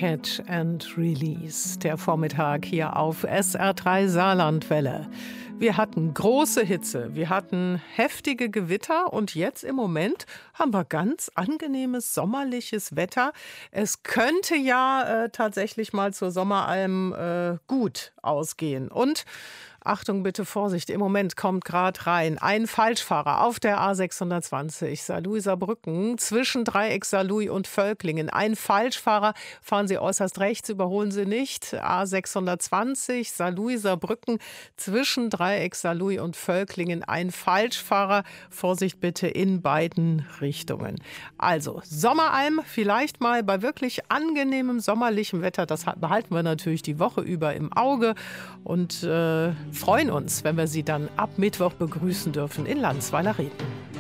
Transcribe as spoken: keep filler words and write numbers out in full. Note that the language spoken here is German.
Catch and Release. Der Vormittag hier auf S R drei Saarlandwelle. Wir hatten große Hitze, wir hatten heftige Gewitter und jetzt im Moment haben wir ganz angenehmes sommerliches Wetter. Es könnte ja äh, tatsächlich mal zur Sommeralm äh, gut ausgehen. Und Achtung, bitte Vorsicht, im Moment kommt gerade rein ein Falschfahrer auf der A sechshundertzwanzig Saarlouis-Saarbrücken zwischen Dreieck Saarlouis und Völklingen. Ein Falschfahrer, fahren Sie äußerst rechts, überholen Sie nicht. A sechshundertzwanzig Saarlouis-Saarbrücken zwischen Dreieck Saarlouis und Völklingen. Ein Falschfahrer, Vorsicht bitte in beiden Richtungen. Also Sommeralm vielleicht mal bei wirklich angenehmem sommerlichem Wetter. Das behalten wir natürlich die Woche über im Auge und äh, freuen uns, wenn wir Sie dann ab Mittwoch begrüßen dürfen in Landsweiler-Reden.